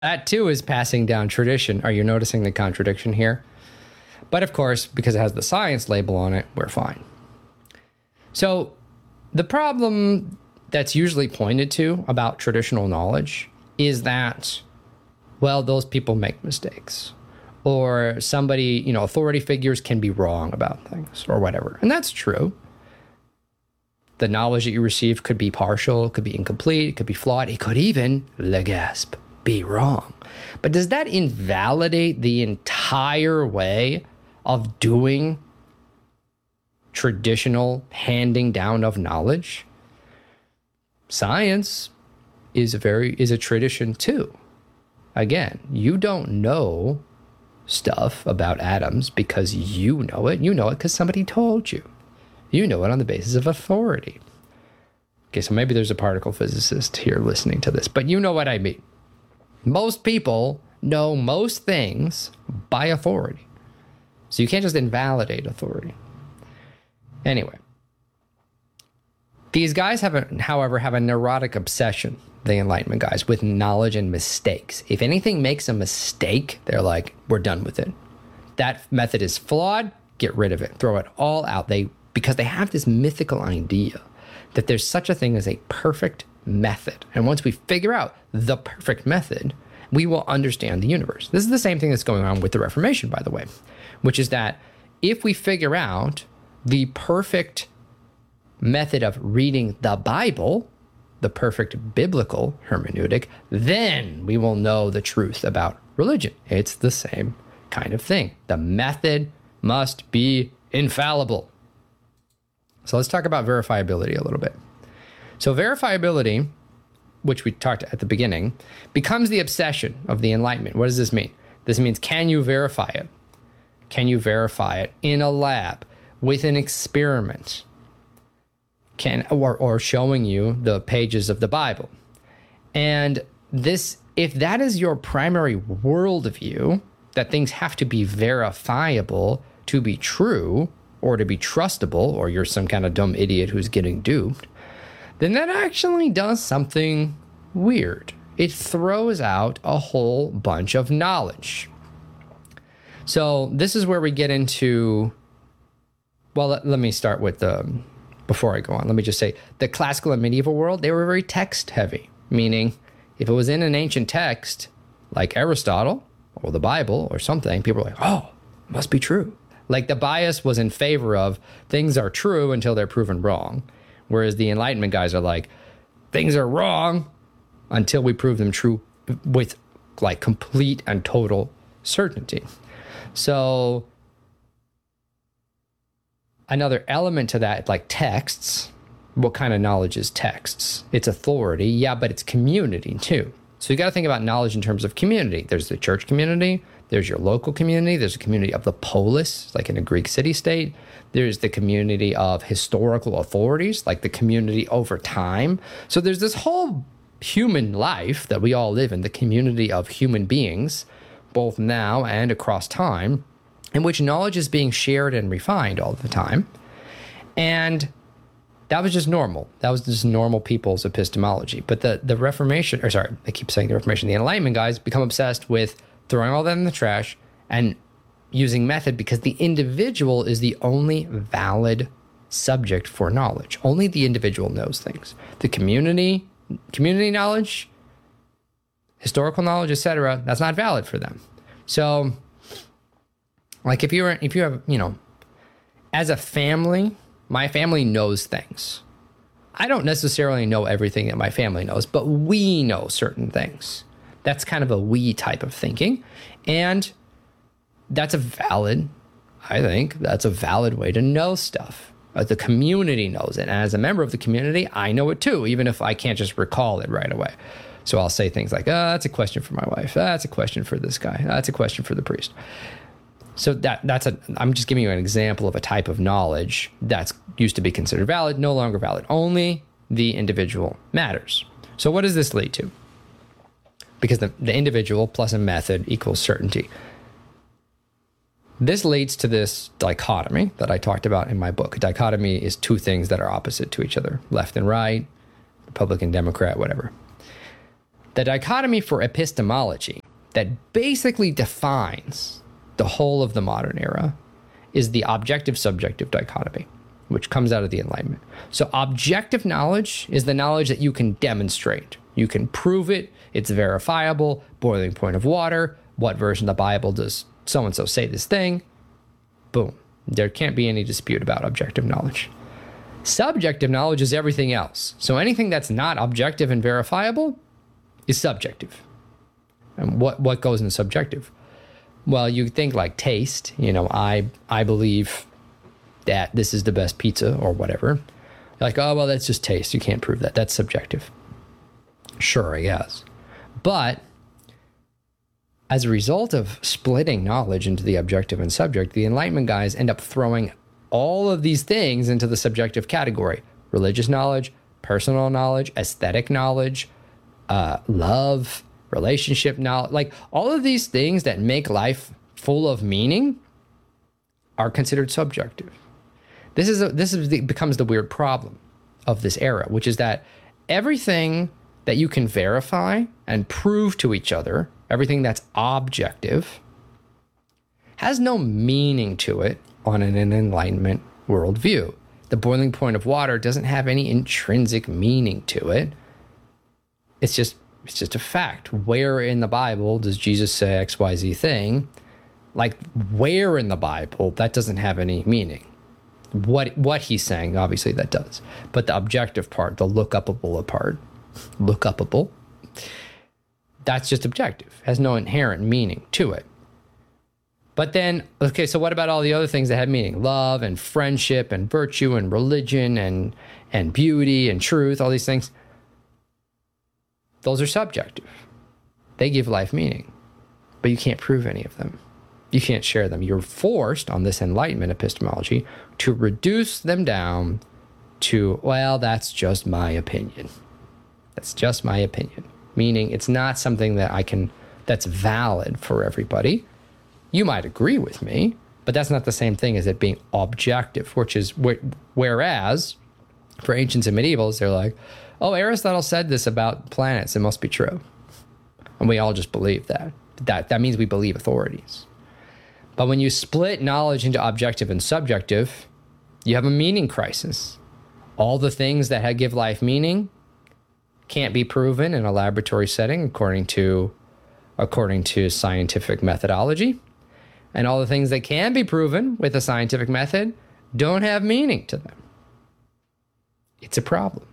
That too is passing down tradition. Are you noticing the contradiction here? But of course, because it has the science label on it, we're fine. So the problem that's usually pointed to about traditional knowledge is that, well, those people make mistakes. Or somebody, authority figures can be wrong about things or whatever. And that's true. The knowledge that you receive could be partial, could be incomplete, it could be flawed, it could even, le gasp, be wrong. But does that invalidate the entire way of doing traditional handing down of knowledge? Science is a tradition too. Again, you don't know stuff about atoms because you know it. You know it because somebody told you. You know it on the basis of authority. Okay, so maybe there's a particle physicist here listening to this, but you know what I mean. Most people know most things by authority. So you can't just invalidate authority. Anyway, these guys however, have a neurotic obsession, the Enlightenment guys, with knowledge and mistakes. If anything makes a mistake, they're like, we're done with it. That method is flawed, get rid of it, throw it all out. Because they have this mythical idea that there's such a thing as a perfect method. And once we figure out the perfect method, we will understand the universe. This is the same thing that's going on with the Reformation, by the way, which is that if we figure out the perfect method of reading the Bible, the perfect biblical hermeneutic, then we will know the truth about religion. It's the same kind of thing. The method must be infallible. So let's talk about verifiability a little bit. So verifiability, which we talked at the beginning, becomes the obsession of the Enlightenment. What does this mean? This means, can you verify it? Can you verify it in a lab with an experiment? Or showing you the pages of the Bible. And this, if that is your primary worldview, that things have to be verifiable to be true or to be trustable, or you're some kind of dumb idiot who's getting duped, then that actually does something weird. It throws out a whole bunch of knowledge. So this is where we get into, well, let me start with before I go on, let me just say the classical and medieval world, they were very text heavy, meaning if it was in an ancient text like Aristotle or the Bible or something, people were like, oh, it must be true. Like the bias was in favor of things are true until they're proven wrong. Whereas the Enlightenment guys are like, things are wrong until we prove them true with like complete and total certainty. So another element to that, like texts, what kind of knowledge is texts? It's authority, yeah, but it's community too. So you got to think about knowledge in terms of community. There's the church community, there's your local community, there's a community of the polis, like in a Greek city-state. There's the community of historical authorities, like the community over time. So there's this whole human life that we all live in, the community of human beings, both now and across time, in which knowledge is being shared and refined all the time. And that was just normal. That was just normal people's epistemology. But the Reformation, I keep saying the Reformation, the Enlightenment guys become obsessed with throwing all that in the trash and using method because the individual is the only valid subject for knowledge. Only the individual knows things. The community knowledge, historical knowledge, etc., that's not valid for them. So, like if you have, as a family, my family knows things. I don't necessarily know everything that my family knows, but we know certain things. That's kind of a we type of thinking. And that's I think that's a valid way to know stuff. The community knows it. And as a member of the community, I know it too, even if I can't just recall it right away. So I'll say things like, that's a question for my wife. That's a question for this guy. That's a question for the priest. So I'm just giving you an example of a type of knowledge that's used to be considered valid, no longer valid. Only the individual matters. So what does this lead to? Because the individual plus a method equals certainty. This leads to this dichotomy that I talked about in my book. A dichotomy is two things that are opposite to each other, left and right, Republican, Democrat, whatever. The dichotomy for epistemology that basically defines the whole of the modern era is the objective-subjective dichotomy, which comes out of the Enlightenment. So objective knowledge is the knowledge that you can demonstrate. You can prove it. It's verifiable. Boiling point of water. What version of the Bible does so-and-so say this thing? Boom. There can't be any dispute about objective knowledge. Subjective knowledge is everything else. So anything that's not objective and verifiable is subjective. And what goes in subjective? Well, you think like taste. You know, I believe that this is the best pizza or whatever. Like, oh, well, that's just taste. You can't prove that. That's subjective. Sure, I guess. But as a result of splitting knowledge into the objective and subject, the Enlightenment guys end up throwing all of these things into the subjective category. Religious knowledge, personal knowledge, aesthetic knowledge, love, relationship knowledge. Like all of these things that make life full of meaning are considered subjective. Becomes the weird problem of this era, which is that everything that you can verify and prove to each other, everything that's objective, has no meaning to it on an Enlightenment worldview. The boiling point of water doesn't have any intrinsic meaning to it. It's just a fact. Where in the Bible does Jesus say XYZ thing? Like, where in the Bible? That doesn't have any meaning. What he's saying, obviously that does. But the objective part, the look-upable part, that's just objective. Has no inherent meaning to it. But then, okay, so what about all the other things that have meaning? Love and friendship and virtue and religion and beauty and truth, all these things. Those are subjective. They give life meaning, but you can't prove any of them. You can't share them. You're forced on this Enlightenment epistemology to reduce them down to, well, that's just my opinion. That's just my opinion. Meaning it's not something that's valid for everybody. You might agree with me, but that's not the same thing as it being objective, which is whereas for ancients and medievals, they're like, oh, Aristotle said this about planets. It must be true. And we all just believe that. That means we believe authorities. But when you split knowledge into objective and subjective, you have a meaning crisis. All the things that give life meaning can't be proven in a laboratory setting according to scientific methodology. And all the things that can be proven with a scientific method don't have meaning to them. It's a problem.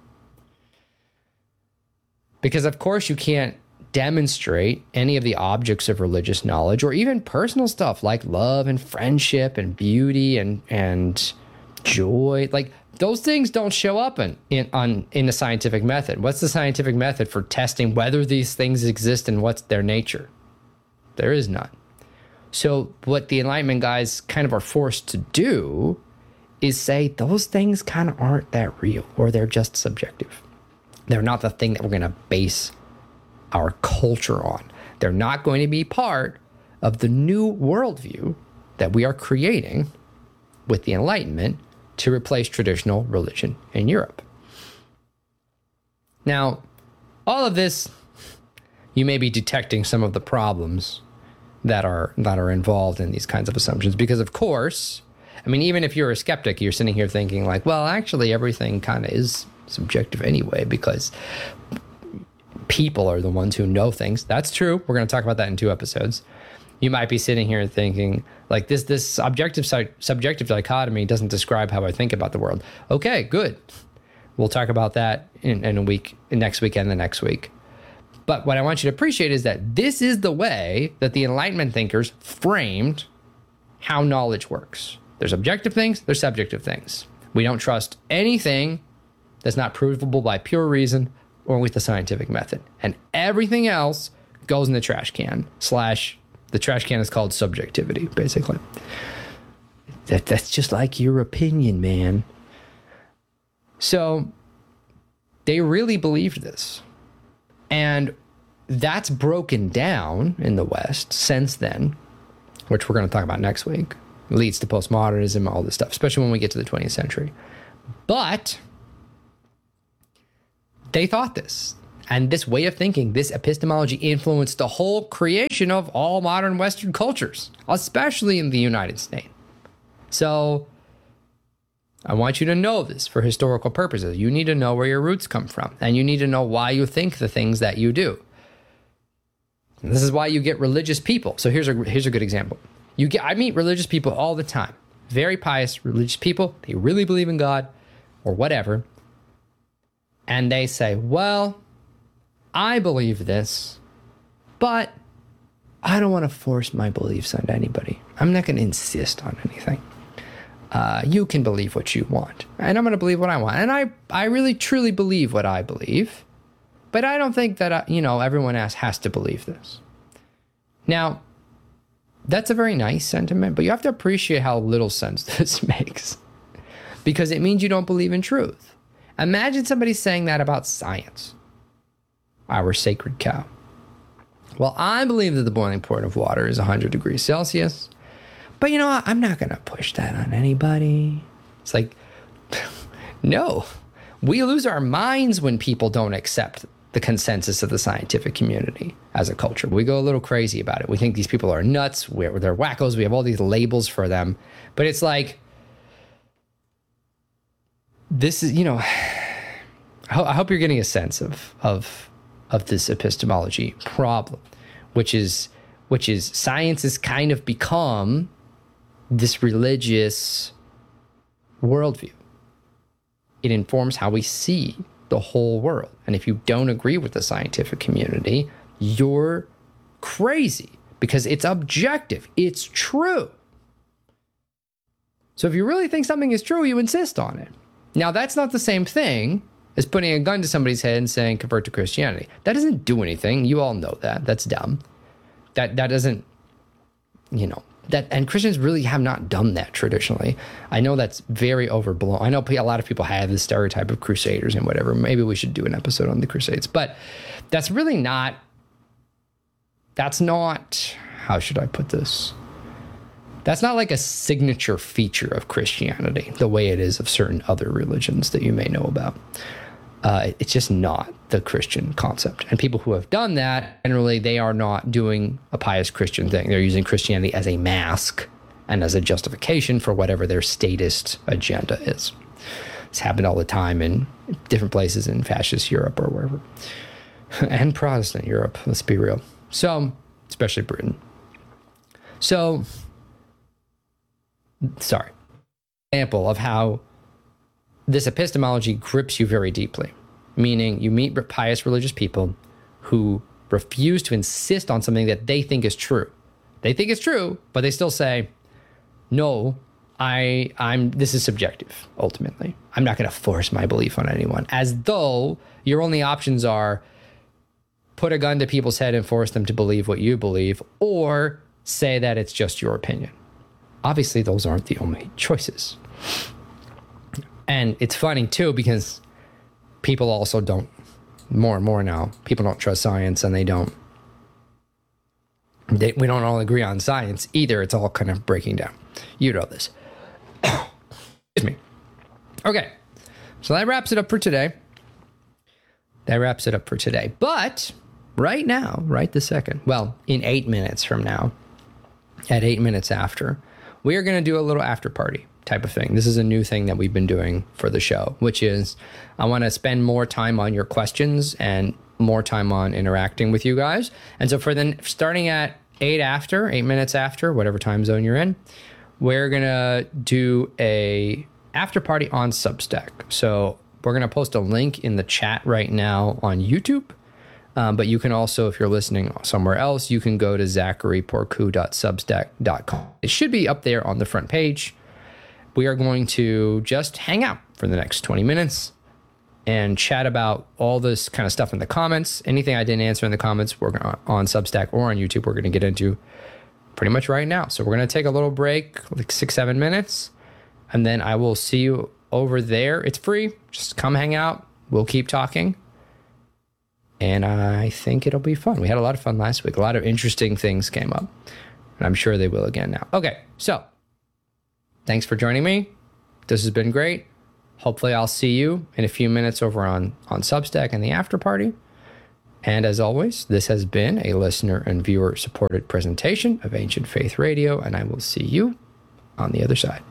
Because of course you can't demonstrate any of the objects of religious knowledge or even personal stuff like love and friendship and beauty and joy. Like those things don't show up in the scientific method. What's the scientific method for testing whether these things exist and what's their nature? There is none. So what the Enlightenment guys kind of are forced to do is say those things kind of aren't that real, or they're just subjective. They're not the thing that we're going to base our culture on. They're not going to be part of the new worldview that we are creating with the Enlightenment to replace traditional religion in Europe. Now, all of this, you may be detecting some of the problems that are involved in these kinds of assumptions, because of course, I mean, even if you're a skeptic, you're sitting here thinking like, well, actually everything kind of is subjective anyway, because people are the ones who know things. That's true. We're going to talk about that in 2 episodes. You might be sitting here thinking like this objective subjective dichotomy doesn't describe how I think about the world. Okay, good. We'll talk about that in a week, next week and the next week. But what I want you to appreciate is that this is the way that the Enlightenment thinkers framed how knowledge works. There's objective things, there's subjective things. We don't trust anything that's not provable by pure reason or with the scientific method. And everything else goes in the trash can, / the trash can is called subjectivity, basically. That's just like your opinion, man. So they really believed this. And that's broken down in the West since then, which we're going to talk about next week. It leads to postmodernism, all this stuff, especially when we get to the 20th century. But they thought this. And this way of thinking, this epistemology influenced the whole creation of all modern Western cultures, especially in the United States. So I want you to know this for historical purposes. You need to know where your roots come from, and you need to know why you think the things that you do. And this is why you get religious people. So here's a good example. I meet religious people all the time. Very pious religious people. They really believe in God or whatever. And they say, well, I believe this, but I don't want to force my beliefs on anybody. I'm not going to insist on anything. You can believe what you want, and I'm going to believe what I want. And I really, truly believe what I believe, but I don't think that, everyone else has to believe this. Now, that's a very nice sentiment, but you have to appreciate how little sense this makes, because it means you don't believe in truth. Imagine somebody saying that about science, our sacred cow. Well, I believe that the boiling point of water is 100 degrees Celsius, but I'm not going to push that on anybody. It's like, no, we lose our minds when people don't accept the consensus of the scientific community as a culture. We go a little crazy about it. We think these people are nuts. They're wackos. We have all these labels for them. But it's like, this is, I hope you're getting a sense of this epistemology problem, which is science has kind of become this religious worldview. It informs how we see the whole world. And if you don't agree with the scientific community, you're crazy, because it's objective. It's true. So if you really think something is true, you insist on it. Now, that's not the same thing as putting a gun to somebody's head and saying, convert to Christianity. That doesn't do anything. You all know that. That's dumb. That doesn't, and Christians really have not done that traditionally. I know that's very overblown. I know a lot of people have this stereotype of crusaders and whatever. Maybe we should do an episode on the Crusades, but that's really not, how should I put this? That's not like a signature feature of Christianity, the way it is of certain other religions that you may know about. It's just not the Christian concept. And people who have done that, generally, they are not doing a pious Christian thing. They're using Christianity as a mask and as a justification for whatever their statist agenda is. It's happened all the time in different places in fascist Europe or wherever. And Protestant Europe, let's be real. So, especially Britain. So, sorry. Example of how this epistemology grips you very deeply, meaning you meet pious religious people who refuse to insist on something that they think is true. They think it's true, but they still say, no, this is subjective, ultimately. I'm not going to force my belief on anyone, as though your only options are put a gun to people's head and force them to believe what you believe, or say that it's just your opinion. Obviously, those aren't the only choices. And it's funny, too, because people also don't, more and more now, people don't trust science, and we don't all agree on science either. It's all kind of breaking down. You know this. Excuse me. Okay. So that wraps it up for today. But right now, right this second, well, in 8 minutes from now, at 8 minutes after, we are going to do a little after party type of thing. This is a new thing that we've been doing for the show, which is I want to spend more time on your questions and more time on interacting with you guys. And so starting at 8 minutes after, whatever time zone you're in, we're going to do a after party on Substack. So we're going to post a link in the chat right now on YouTube. But you can also, if you're listening somewhere else, you can go to zacharyporcu.substack.com. It should be up there on the front page. We are going to just hang out for the next 20 minutes and chat about all this kind of stuff in the comments. Anything I didn't answer in the comments, we're gonna, on Substack or on YouTube, we're going to get into pretty much right now. So we're going to take a little break, like 6-7 minutes, and then I will see you over there. It's free. Just come hang out. We'll keep talking. And I think it'll be fun. We had a lot of fun last week. A lot of interesting things came up. And I'm sure they will again now. Okay, so thanks for joining me. This has been great. Hopefully I'll see you in a few minutes over on Substack and the after party. And as always, this has been a listener and viewer supported presentation of Ancient Faith Radio, and I will see you on the other side.